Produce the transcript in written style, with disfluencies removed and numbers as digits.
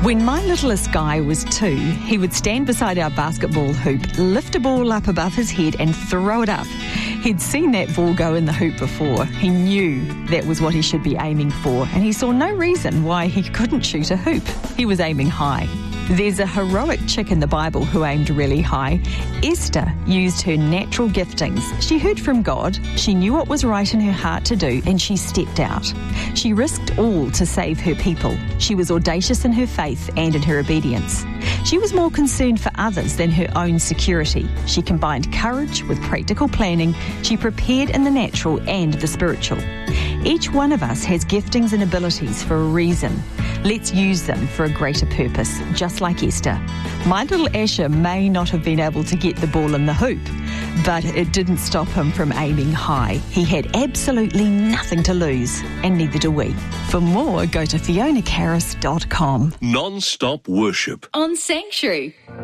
When my littlest guy was 2, he would stand beside our basketball hoop, lift a ball up above his head and throw it up. He'd seen that ball go in the hoop before. He knew that was what he should be aiming for, and he saw no reason why he couldn't shoot a hoop. He was aiming high. There's a heroic chick in the Bible who aimed really high. Esther used her natural giftings. She heard from God, she knew what was right in her heart to do, and she stepped out. She risked all to save her people. She was audacious in her faith and in her obedience. She was more concerned for others than her own security. She combined courage with practical planning. She prepared in the natural and the spiritual. Each one of us has giftings and abilities for a reason. Let's use them for a greater purpose, just like Esther. My little Asher may not have been able to get the ball in the hoop, but it didn't stop him from aiming high. He had absolutely nothing to lose, and neither do we. For more, go to FionaCarris.com. Non-stop worship on Sanctuary.